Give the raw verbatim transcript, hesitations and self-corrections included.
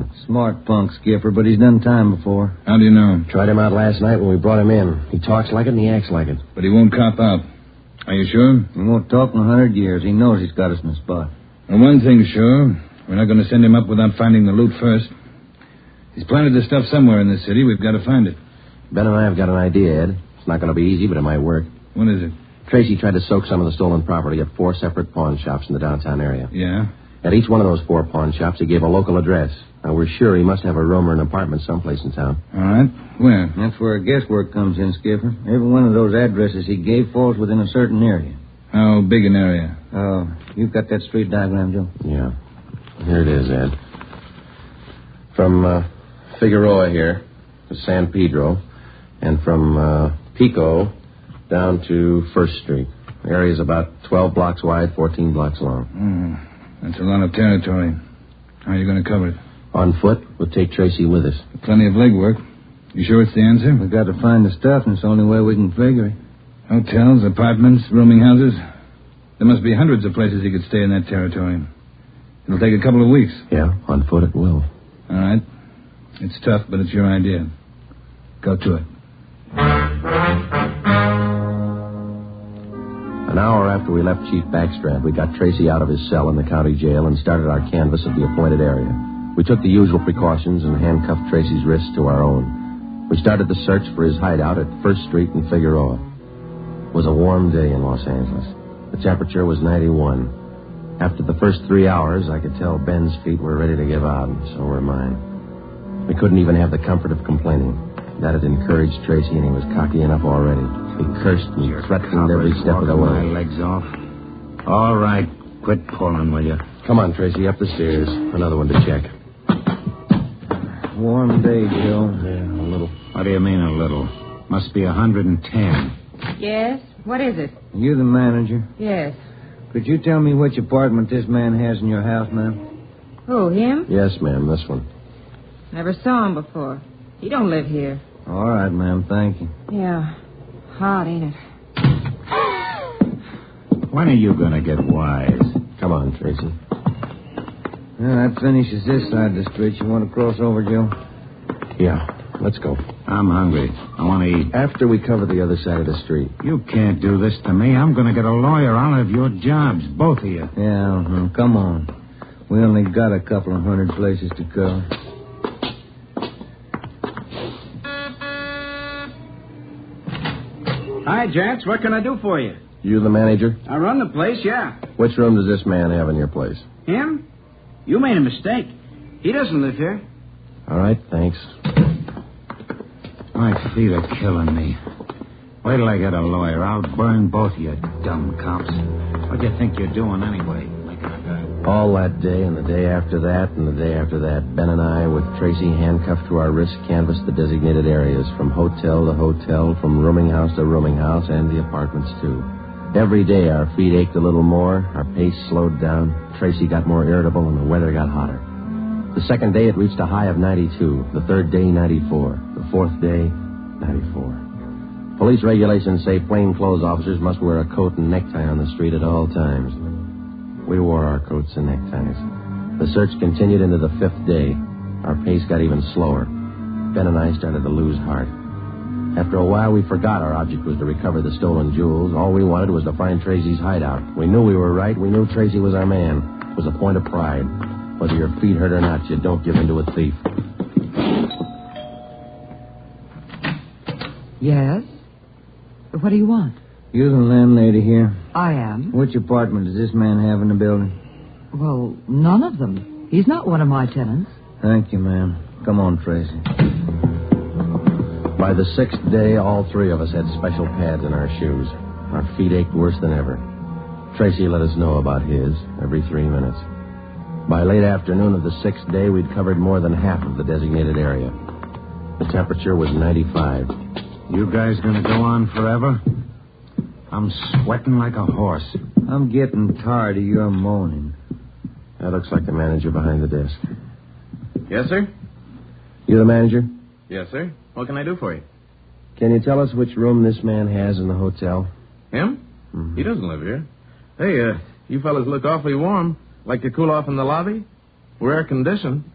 Smart punk, Skipper, but he's done time before. How do you know? Tried him out last night when we brought him in. He talks like it and he acts like it. But he won't cop out. Are you sure? He won't talk in a hundred years. He knows he's got us in the spot. Well, one thing's sure. We're not going to send him up without finding the loot first. He's planted the stuff somewhere in the city. We've got to find it. Ben and I have got an idea, Ed. It's not going to be easy, but it might work. What is it? Tracy tried to soak some of the stolen property at four separate pawn shops in the downtown area. Yeah? At each one of those four pawn shops, he gave a local address. Now, we're sure he must have a room or an apartment someplace in town. All right. Where? That's where guesswork comes in, Skipper. Every one of those addresses he gave falls within a certain area. How big an area? Oh, uh, you've got that street diagram, Joe? Yeah. Here it is, Ed. From uh, Figueroa here to San Pedro, and from uh, Pico down to First Street. The area's about twelve blocks wide, fourteen blocks long. Mm, that's a lot of territory. How are you going to cover it? On foot. We'll take Tracy with us. Plenty of legwork. You sure it's the answer? We've got to find the stuff, and it's the only way we can figure it. Hotels, apartments, rooming houses. There must be hundreds of places he could stay in that territory. It'll take a couple of weeks. Yeah, on foot it will. All right. It's tough, but it's your idea. Go to it. An hour after we left Chief Backstrap, we got Tracy out of his cell in the county jail and started our canvass of the appointed area. We took the usual precautions and handcuffed Tracy's wrists to our own. We started the search for his hideout at First Street in Figueroa. It was a warm day in Los Angeles. The temperature was ninety-one. After the first three hours, I could tell Ben's feet were ready to give out, and so were mine. We couldn't even have the comfort of complaining. That had encouraged Tracy, and he was cocky enough already. He cursed and Your threatened every step of the way. My legs off. All right, quit pulling, will you? Come on, Tracy, up the stairs. Another one to check. Warm day, Joe. Yeah, a little. What do you mean, a little? Must be one hundred ten. Yes? What is it? You the manager? Yes. Could you tell me which apartment this man has in your house, ma'am? Who, him? Yes, ma'am, this one. Never saw him before. He don't live here. All right, ma'am, thank you. Yeah. Hot, ain't it? When are you going to get wise? Come on, Tracy. Well, that finishes this side of the street. You want to cross over, Joe? Yeah, let's go. I'm hungry. I want to eat. After we cover the other side of the street. You can't do this to me. I'm going to get a lawyer. I'll have your jobs, both of you. Yeah, uh-huh. Come on. We only got a couple of hundred places to cover. Hi, gents. What can I do for you? You the manager? I run the place, yeah. Which room does this man have in your place? Him? You made a mistake. He doesn't live here. All right, thanks. My feet are killing me. Wait till I get a lawyer. I'll burn both of you dumb cops. What do you think you're doing anyway? Making a guy... All that day and the day after that and the day after that, Ben and I, with Tracy handcuffed to our wrists, canvassed the designated areas, from hotel to hotel, from rooming house to rooming house, and the apartments, too. Every day our feet ached a little more, our pace slowed down, Tracy got more irritable, and the weather got hotter. The second day it reached a high of ninety-two, the third day ninety-four, the fourth day ninety-four. Police regulations say plainclothes officers must wear a coat and necktie on the street at all times. We wore our coats and neckties. The search continued into the fifth day. Our pace got even slower. Ben and I started to lose heart. After a while, we forgot our object was to recover the stolen jewels. All we wanted was to find Tracy's hideout. We knew we were right. We knew Tracy was our man. It was a point of pride. Whether your feet hurt or not, you don't give in to a thief. Yes? What do you want? You the landlady here? I am. Which apartment does this man have in the building? Well, none of them. He's not one of my tenants. Thank you, ma'am. Come on, Tracy. By the sixth day, all three of us had special pads in our shoes. Our feet ached worse than ever. Tracy let us know about his every three minutes. By late afternoon of the sixth day, we'd covered more than half of the designated area. The temperature was ninety-five. You guys going to go on forever? I'm sweating like a horse. I'm getting tired of your moaning. That looks like the manager behind the desk. Yes, sir? You the manager? Yes, sir. What can I do for you? Can you tell us which room this man has in the hotel? Him? Mm-hmm. He doesn't live here. Hey, uh, you fellas look awfully warm. Like to cool off in the lobby? We're air-conditioned.